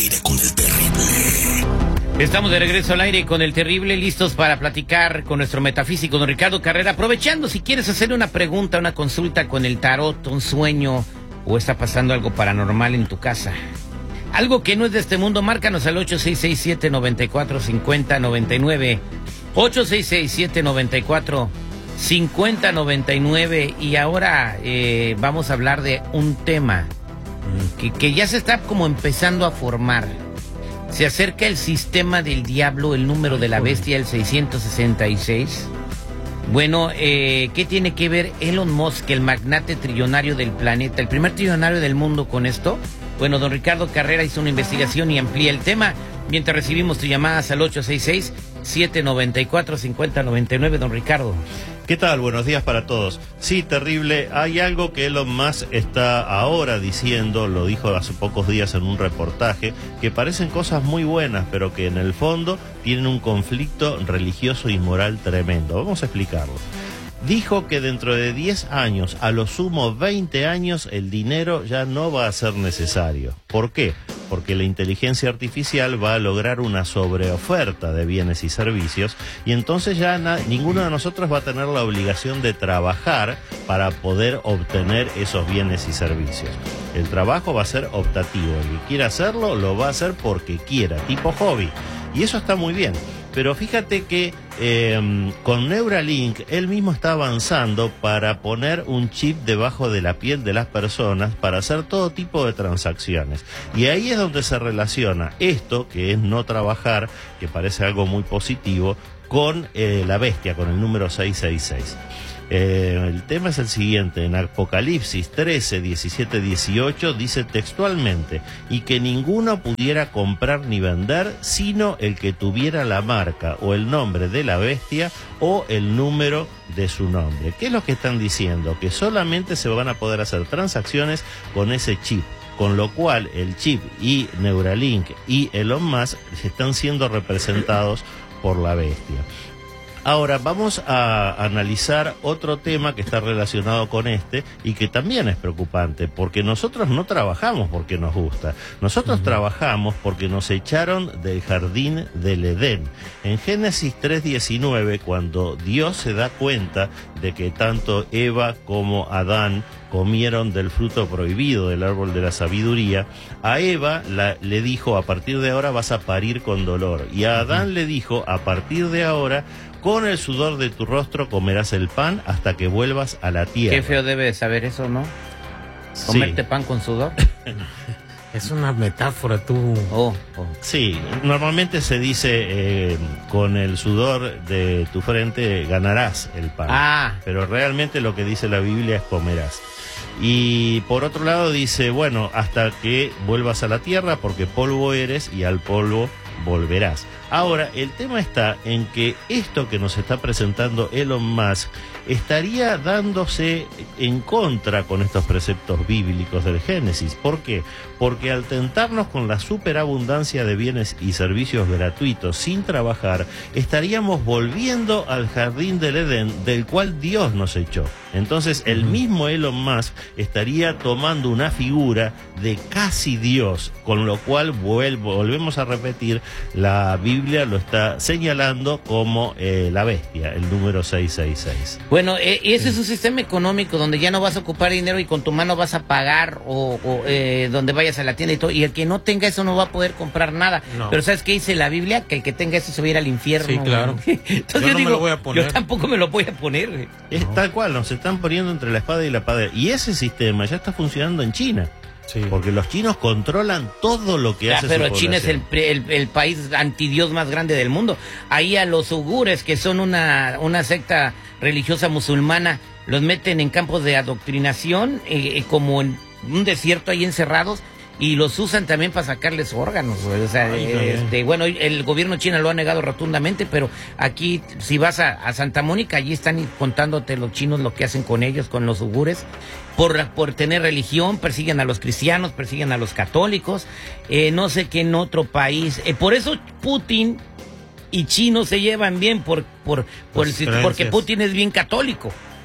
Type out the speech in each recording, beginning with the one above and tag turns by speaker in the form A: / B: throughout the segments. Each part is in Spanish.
A: Con el terrible.
B: Estamos de regreso al aire con el terrible, listos para platicar con nuestro metafísico don Ricardo Carrera. Aprovechando, si quieres hacer una pregunta, una consulta con el tarot, un sueño, o está pasando algo paranormal en tu casa, algo que no es de este mundo, márcanos al 8667-945099, 8667-945099. Y ahora vamos a hablar de un tema que ya se está como empezando a formar. Se acerca el sistema del diablo, el número de la bestia, el 666. Bueno, ¿qué tiene que ver Elon Musk, el magnate trillonario del planeta, el primer trillonario del mundo, con esto? Bueno, don Ricardo Carrera hizo una investigación y amplía el tema. Mientras recibimos tus llamadas al 866-794-5099, don Ricardo.
C: ¿Qué tal? Buenos días para todos. Sí, terrible. Hay algo que Elon Musk está ahora diciendo, lo dijo hace pocos días en un reportaje, que parecen cosas muy buenas, pero que en el fondo tienen un conflicto religioso y moral tremendo. Vamos a explicarlo. Dijo que dentro de 10 años, a lo sumo 20 años, el dinero ya no va a ser necesario. ¿Por qué? Porque la inteligencia artificial va a lograr una sobreoferta de bienes y servicios y entonces ya ninguno de nosotros va a tener la obligación de trabajar para poder obtener esos bienes y servicios. El trabajo va a ser optativo. El que quiera hacerlo, lo va a hacer porque quiera, tipo hobby. Y eso está muy bien. Pero fíjate que con Neuralink él mismo está avanzando para poner un chip debajo de la piel de las personas para hacer todo tipo de transacciones. Y ahí es donde se relaciona esto, que es no trabajar, que parece algo muy positivo, con la bestia, con el número 666. El tema es el siguiente: en Apocalipsis 13, 17, 18 dice textualmente: y que ninguno pudiera comprar ni vender sino el que tuviera la marca o el nombre de la bestia o el número de su nombre. ¿Qué es lo que están diciendo? Que solamente se van a poder hacer transacciones con ese chip. Con lo cual el chip y Neuralink y Elon Musk están siendo representados por la bestia. Ahora vamos a analizar otro tema que está relacionado con este y que también es preocupante, porque nosotros no trabajamos porque nos gusta, nosotros trabajamos porque nos echaron del jardín del Edén. En Génesis 3:19, cuando Dios se da cuenta de que tanto Eva como Adán comieron del fruto prohibido del árbol de la sabiduría, a Eva le dijo: a partir de ahora vas a parir con dolor, y a Adán le dijo: a partir de ahora con el sudor de tu rostro comerás el pan hasta que vuelvas a la tierra.
B: Qué feo debe de saber eso, ¿no? ¿Comerte pan con sudor?
D: Es una metáfora, tú.
C: Sí, normalmente se dice con el sudor de tu frente ganarás el pan. Pero realmente lo que dice la Biblia es comerás. Y por otro lado dice, bueno, hasta que vuelvas a la tierra, porque polvo eres y al polvo volverás. Ahora, el tema está en que esto que nos está presentando Elon Musk estaría dándose en contra con estos preceptos bíblicos del Génesis. ¿Por qué? Porque al tentarnos con la superabundancia de bienes y servicios gratuitos sin trabajar, estaríamos volviendo al jardín del Edén del cual Dios nos echó. Entonces el mismo Elon Musk estaría tomando una figura de casi Dios, con lo cual volvemos a repetir, la Biblia lo está señalando como la bestia, el número 666.
B: Bueno, ese es un sistema económico donde ya no vas a ocupar dinero y con tu mano vas a pagar o donde vayas a la tienda y todo, y el que no tenga eso no va a poder comprar nada. No. Pero ¿sabes qué dice la Biblia? Que el que tenga eso se va a ir al infierno.
D: Sí, claro.
B: Entonces yo no me lo voy a poner. Yo tampoco me lo voy a poner.
C: Es tal cual, nos están poniendo entre la espada y la pared. Y ese sistema ya está funcionando en China. Sí. Porque los chinos controlan todo lo que hace
B: pero
C: su
B: China
C: población.
B: es el país antidios más grande del mundo. Ahí a los uigures, que son una secta religiosa musulmana, los meten en campos de adoctrinación, como en un desierto ahí encerrados, y los usan también para sacarles órganos. O sea, bueno, el gobierno chino lo ha negado rotundamente, pero aquí, si vas a Santa Mónica, allí están contándote los chinos lo que hacen con ellos, con los uigures. Por tener religión, persiguen a los cristianos, persiguen a los católicos, no sé qué en otro país. Por eso Putin y Chino se llevan bien, porque Putin es bien católico.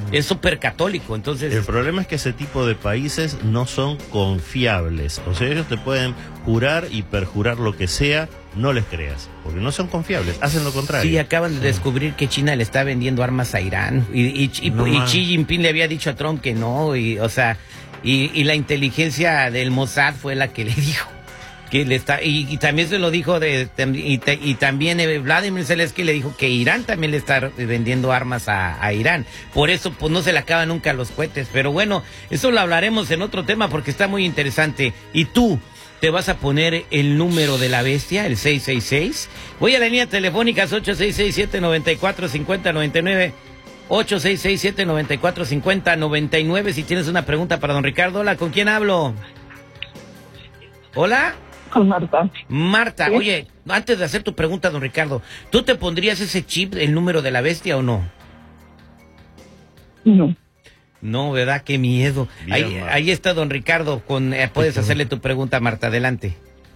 B: es súper católico, entonces...
C: El problema es que ese tipo de países no son confiables. O sea, ellos te pueden jurar y perjurar lo que sea, no les creas, porque no son confiables, hacen lo contrario.
B: Sí, acaban de descubrir que China le está vendiendo armas a Irán y Xi Jinping le había dicho a Trump que no, y la inteligencia del Mossad fue la que le dijo que le está, y también se lo dijo y también Vladimir Zelensky le dijo que Irán también le está vendiendo armas a Irán. Por eso pues no se le acaban nunca los cohetes, pero bueno, eso lo hablaremos en otro tema porque está muy interesante. Y tú te vas a poner el número de la bestia, el 666. Voy a la línea telefónica 8667-945099. 8667-945099. Si tienes una pregunta para don Ricardo. Hola, ¿con quién hablo? Hola.
E: Con Marta.
B: Marta,
E: ¿Sí?
B: Oye, antes de hacer tu pregunta, don Ricardo, ¿tú te pondrías ese chip, el número de la bestia o no?
E: No.
B: No, ¿verdad? Qué miedo.
C: Bien,
B: Ahí está don Ricardo, puedes hacerle tu pregunta, Marta, adelante.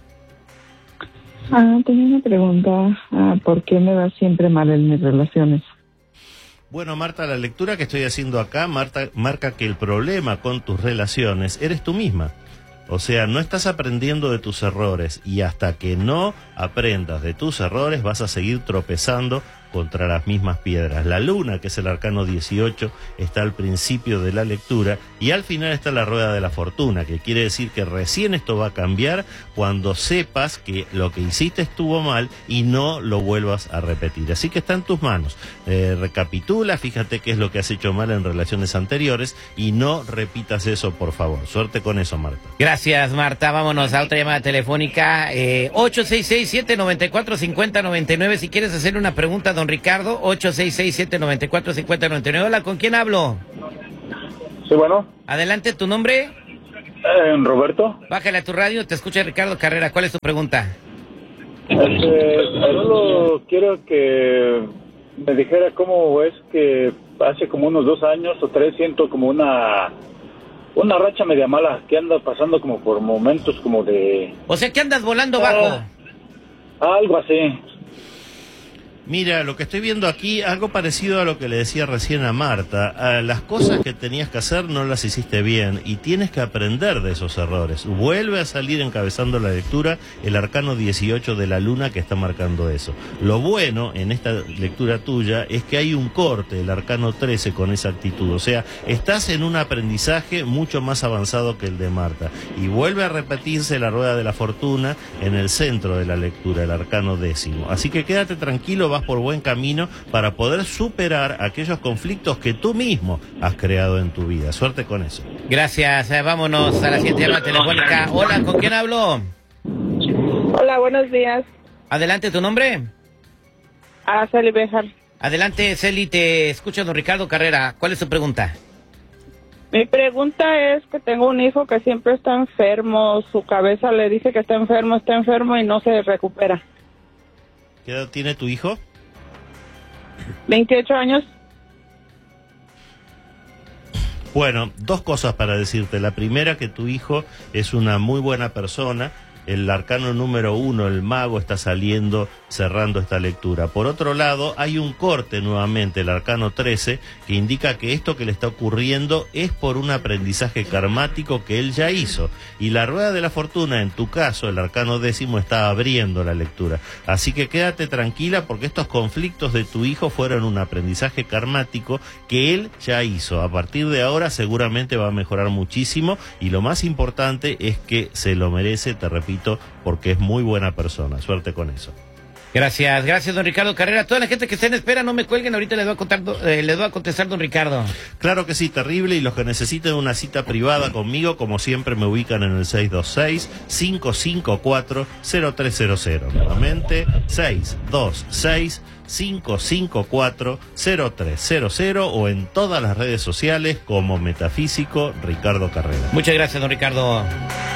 E: Tenía una pregunta. ¿Por qué me va siempre mal en mis relaciones?
C: Bueno, Marta, la lectura que estoy haciendo acá marca que el problema con tus relaciones eres tú misma. O sea, no estás aprendiendo de tus errores y hasta que no aprendas de tus errores vas a seguir tropezando contra las mismas piedras. La luna, que es el arcano 18, está al principio de la lectura y al final está la rueda de la fortuna, que quiere decir que recién esto va a cambiar cuando sepas que lo que hiciste estuvo mal y no lo vuelvas a repetir. Así que está en tus manos. Recapitula, fíjate qué es lo que has hecho mal en relaciones anteriores y no repitas eso, por favor. Suerte con eso, Marta.
B: Gracias, Marta. Vámonos a otra llamada telefónica. 866-794-5099. Si quieres hacer una pregunta, don Ricardo, 866-794-5099. Hola, ¿con quién hablo?
F: Sí, bueno.
B: Adelante, ¿tu nombre?
F: Roberto.
B: Bájale a tu radio, te escucha Ricardo Carrera. ¿Cuál es tu pregunta?
F: Solo quiero que me dijera cómo es que hace como unos 2 años o 3 siento como una racha media mala que anda pasando como por momentos como de...
B: O sea, que andas volando bajo.
F: Algo así.
C: Mira, lo que estoy viendo aquí, algo parecido a lo que le decía recién a Marta. Las cosas que tenías que hacer no las hiciste bien y tienes que aprender de esos errores. Vuelve a salir encabezando la lectura el arcano 18 de la luna que está marcando eso. Lo bueno en esta lectura tuya es que hay un corte, el arcano 13, con esa actitud. O sea, estás en un aprendizaje mucho más avanzado que el de Marta. Y vuelve a repetirse la rueda de la fortuna en el centro de la lectura, el arcano 10. Así que quédate tranquilo, vas por buen camino para poder superar aquellos conflictos que tú mismo has creado en tu vida. Suerte con eso.
B: Gracias. Vámonos a la siguiente llamada telefónica. Hola, ¿con quién hablo?
G: Hola, buenos días.
B: Adelante, ¿tu nombre?
G: Celi Bejar.
B: Adelante, Celi, te escucha don Ricardo Carrera. ¿Cuál es tu pregunta?
G: Mi pregunta es que tengo un hijo que siempre está enfermo. Su cabeza le dice que está enfermo y no se recupera.
C: ¿Qué edad tiene tu hijo?
G: 28 años.
C: Bueno, 2 cosas para decirte. La primera, que tu hijo es una muy buena persona. El arcano número 1, el mago, está saliendo, cerrando esta lectura. Por otro lado, hay un corte nuevamente, el arcano 13, que indica que esto que le está ocurriendo es por un aprendizaje karmático que él ya hizo. Y la rueda de la fortuna, en tu caso, el arcano 10, está abriendo la lectura. Así que quédate tranquila porque estos conflictos de tu hijo fueron un aprendizaje karmático que él ya hizo. A partir de ahora seguramente va a mejorar muchísimo y lo más importante es que se lo merece, te repito, porque es muy buena persona. Suerte con eso.
B: Gracias, don Ricardo Carrera. Toda la gente que esté en espera, no me cuelguen, ahorita les voy a contestar don Ricardo.
C: Claro que sí, terrible, y los que necesiten una cita privada conmigo, como siempre, me ubican en el 626-554-0300. Nuevamente, 626-554-0300 o en todas las redes sociales como Metafísico Ricardo Carrera.
B: Muchas gracias, don Ricardo.